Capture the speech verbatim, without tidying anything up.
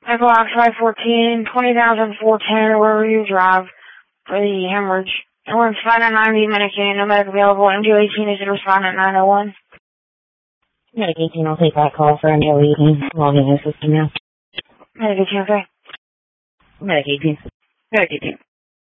Equinox five fourteen, twenty thousand four ten, or wherever you drive for the hemorrhage. Everyone's five nine nine, be medicated, no medic available. M D O eighteen is to respond at nine oh one. Medic eighteen, I'll take that call for M D O eighteen. Logging in the system now. Medic eighteen, okay. Medic eighteen. Medic eighteen.